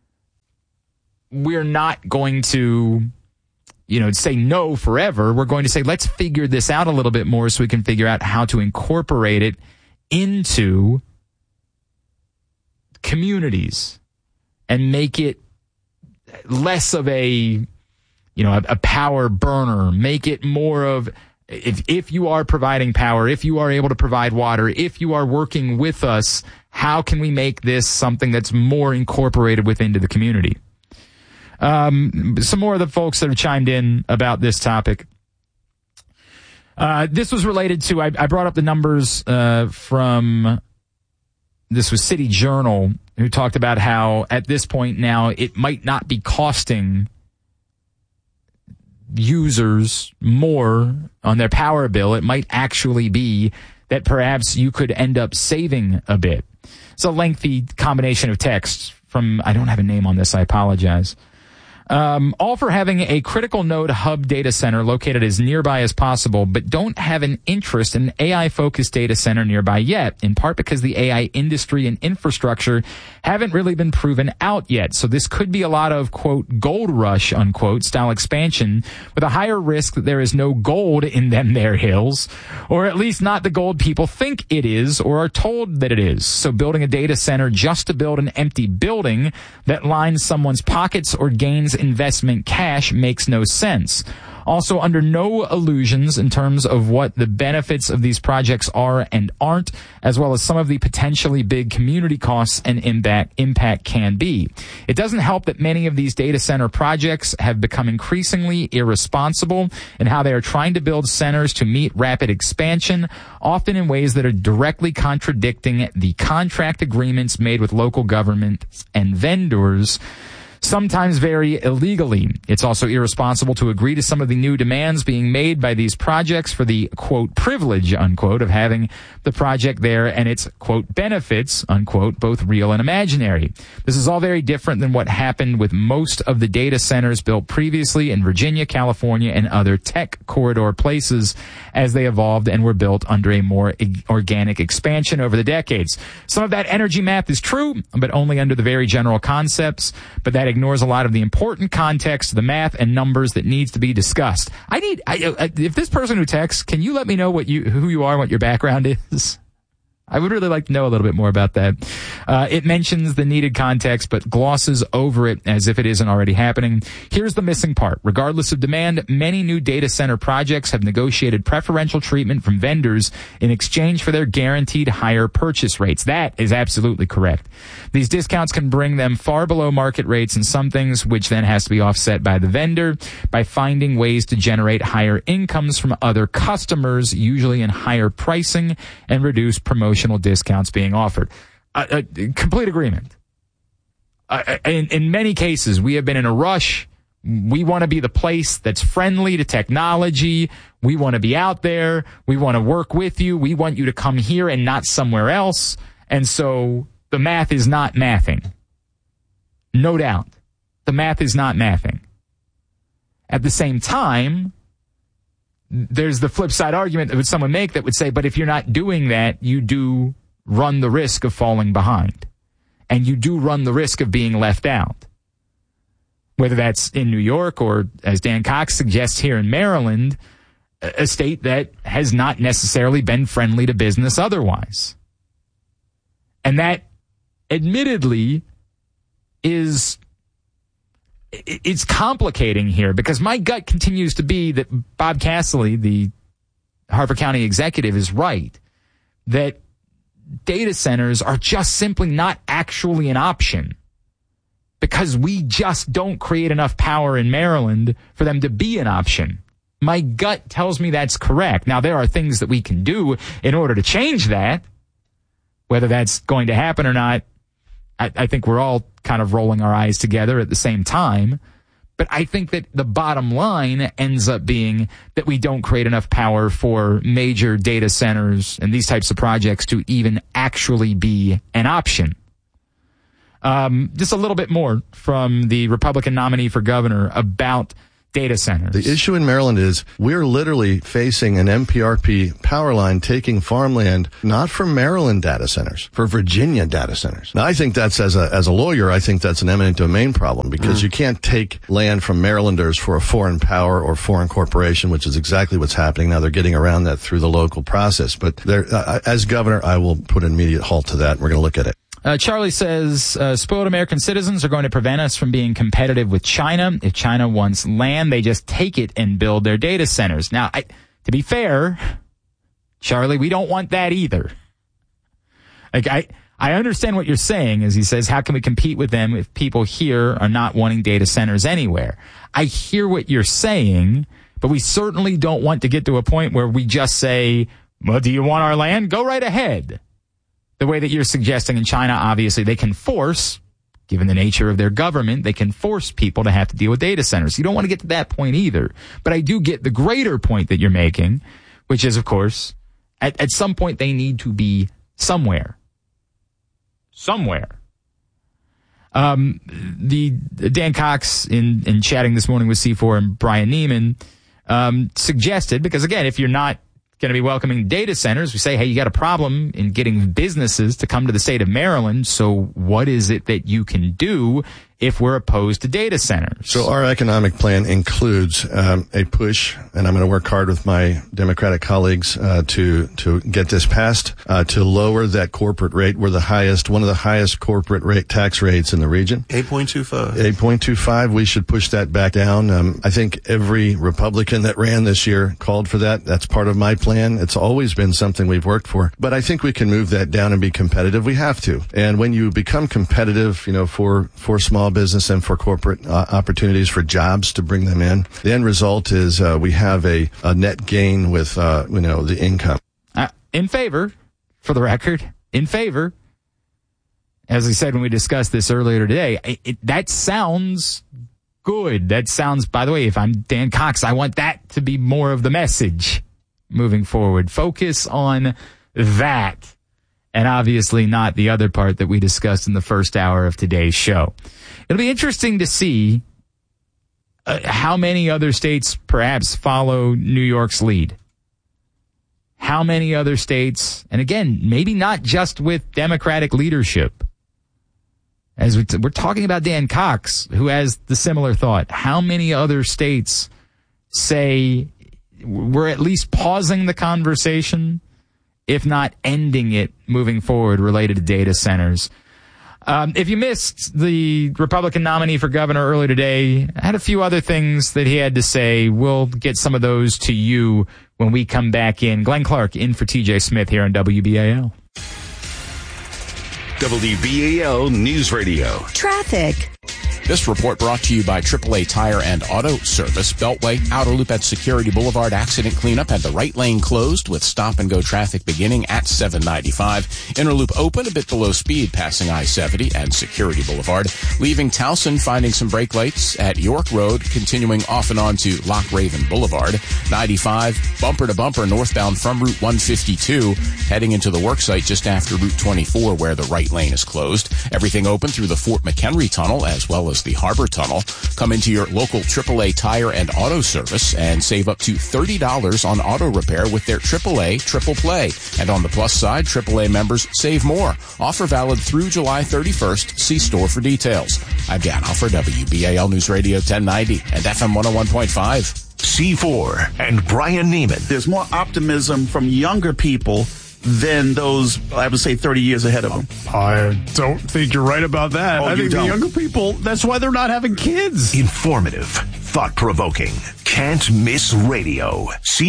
we're not going to, say no forever. We're going to say, let's figure this out a little bit more so we can figure out how to incorporate it into communities and make it less of a power burner. Make it more of, if you are providing power, if you are able to provide water, if you are working with us, how can we make this something that's more incorporated within the community? Some more of the folks that have chimed in about this topic. This was related to, I brought up the numbers from, this was City Journal, who talked about how at this point now it might not be costing users more on their power bill. It might actually be that perhaps you could end up saving a bit. It's a lengthy combination of texts from, I don't have a name on this, I apologize. All for having a critical node hub data center located as nearby as possible, but don't have an interest in an AI-focused data center nearby yet, in part because the AI industry and infrastructure haven't really been proven out yet. So this could be a lot of, quote, gold rush, unquote, style expansion with a higher risk that there is no gold in them there hills, or at least not the gold people think it is or are told that it is. So building a data center just to build an empty building that lines someone's pockets or gains investment cash makes no sense. Also, under no illusions in terms of what the benefits of these projects are and aren't, as well as some of the potentially big community costs and impact can be. It doesn't help that many of these data center projects have become increasingly irresponsible in how they are trying to build centers to meet rapid expansion, often in ways that are directly contradicting the contract agreements made with local governments and vendors, sometimes very illegally. It's also irresponsible to agree to some of the new demands being made by these projects for the, quote, privilege, unquote, of having the project there and its, quote, benefits, unquote, both real and imaginary. This is all very different than what happened with most of the data centers built previously in Virginia, California, and other tech corridor places as they evolved and were built under a more organic expansion over the decades. Some of that energy math is true, but only under the very general concepts, but that ignores a lot of the important context, the math and numbers that needs to be discussed. If this person who texts, can you let me know who you are and what your background is? I would really like to know a little bit more about that. It mentions the needed context, but glosses over it as if it isn't already happening. Here's the missing part. Regardless of demand, many new data center projects have negotiated preferential treatment from vendors in exchange for their guaranteed higher purchase rates. That is absolutely correct. These discounts can bring them far below market rates in some things, which then has to be offset by the vendor by finding ways to generate higher incomes from other customers, usually in higher pricing and reduced promotional discounts being offered. Complete agreement. In many cases, we have been in a rush We want to be the place that's friendly to technology. We want to be out there. We want to work with you. We want you to come here and not somewhere else. And so the math is not mathing. No doubt. The math is not mathing. At the same time, there's the flip side argument that would someone make that would say, but if you're not doing that, you do run the risk of falling behind. And you do run the risk of being left out. Whether that's in New York or, as Dan Cox suggests, here in Maryland, a state that has not necessarily been friendly to business otherwise. And that, admittedly, it's complicating here because my gut continues to be that Bob Casserly, the Harford County executive, is right, that data centers are just simply not actually an option. Because we just don't create enough power in Maryland for them to be an option. My gut tells me that's correct. Now, there are things that we can do in order to change that. Whether that's going to happen or not, I think we're all kind of rolling our eyes together at the same time. But I think that the bottom line ends up being that we don't create enough power for major data centers and these types of projects to even actually be an option. Just a little bit more from the Republican nominee for governor about data centers. The issue in Maryland is we're literally facing an MPRP power line taking farmland, not for Maryland data centers, for Virginia data centers. Now, I think that's, as a lawyer, I think that's an eminent domain problem because you can't take land from Marylanders for a foreign power or foreign corporation, which is exactly what's happening. Now they're getting around that through the local process. But as governor, I will put an immediate halt to that. We're going to look at it. Charlie says, spoiled American citizens are going to prevent us from being competitive with China. If China wants land, they just take it and build their data centers. Now, to be fair, Charlie, we don't want that either. Like, I understand what you're saying, as he says, how can we compete with them if people here are not wanting data centers anywhere? I hear what you're saying, but we certainly don't want to get to a point where we just say, well, do you want our land? Go right ahead. The way that you're suggesting in China, obviously, they can force, given the nature of their government, they can force people to have to deal with data centers. You don't want to get to that point either. But I do get the greater point that you're making, which is, of course, at some point they need to be somewhere. Somewhere. The Dan Cox in chatting this morning with C4 and Brian Neiman suggested, because again, if you're not going to be welcoming data centers, we say, hey, you got a problem in getting businesses to come to the state of Maryland. So what is it that you can do if we're opposed to data centers? So our economic plan includes a push, and I'm going to work hard with my Democratic colleagues to get this passed, to lower that corporate rate. We're one of the highest corporate rate tax rates in the region. 8.25. 8.25. We should push that back down. I think every Republican that ran this year called for that. That's part of my plan. It's always been something we've worked for. But I think we can move that down and be competitive. We have to. And when you become competitive, for small business and for corporate opportunities for jobs to bring them in, the end result is we have a net gain with the income. In favor, for the record, in favor. As I said when we discussed this earlier today, that sounds good. That sounds, by the way, if I'm Dan Cox, I want that to be more of the message moving forward. Focus on that. And obviously not the other part that we discussed in the first hour of today's show. It'll be interesting to see how many other states perhaps follow New York's lead. How many other states, and again, maybe not just with Democratic leadership. As we're talking about Dan Cox, who has the similar thought. How many other states say we're at least pausing the conversation, if not ending it moving forward related to data centers? If you missed the Republican nominee for governor earlier today, I had a few other things that he had to say. We'll get some of those to you when we come back in. Glenn Clark in for TJ Smith here on WBAL. WBAL News Radio. Traffic. This report brought to you by AAA Tire and Auto Service. Beltway, outer loop at Security Boulevard, accident cleanup and the right lane closed with stop-and-go traffic beginning at 795. Inner loop open a bit below speed passing I-70 and Security Boulevard. Leaving Towson, finding some brake lights at York Road, continuing off and on to Loch Raven Boulevard. 95, bumper to bumper northbound from Route 152, heading into the worksite just after Route 24 where the right lane is closed. Everything open through the Fort McHenry Tunnel as well as the Harbor Tunnel. Come into your local AAA Tire and Auto Service and save up to $30 on auto repair with their AAA Triple Play. And on the plus side, AAA members save more. Offer valid through July 31st. See store for details. I'm Dan Huffer, WBAL News Radio 1090 and FM 101.5. C4 and Brian Neiman. There's more optimism from younger people than those, I would say, 30 years ahead of them. I don't think you're right about that. Oh, I think don't. the younger people, that's why they're not having kids. Informative, thought-provoking, can't miss radio.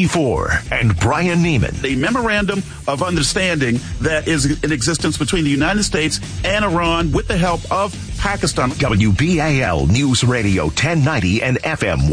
C4 and Brian Neiman. The memorandum of understanding that is in existence between the United States and Iran with the help of Pakistan. WBAL News Radio 1090 and FM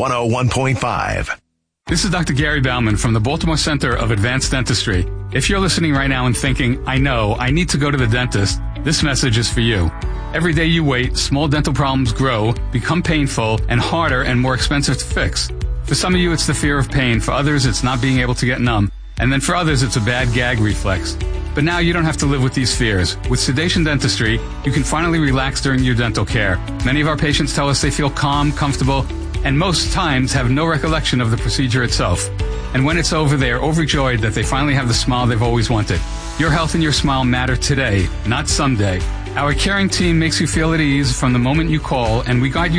101.5. This is Dr. Gary Bauman from the Baltimore Center of Advanced Dentistry. If you're listening right now and thinking, I know, I need to go to the dentist, this message is for you. Every day you wait, small dental problems grow, become painful, and harder and more expensive to fix. For some of you, it's the fear of pain. For others, it's not being able to get numb. And then for others, it's a bad gag reflex. But now you don't have to live with these fears. With Sedation Dentistry, you can finally relax during your dental care. Many of our patients tell us they feel calm, comfortable, and most times have no recollection of the procedure itself. And when it's over, they are overjoyed that they finally have the smile they've always wanted. Your health and your smile matter today, not someday. Our caring team makes you feel at ease from the moment you call, and we guide you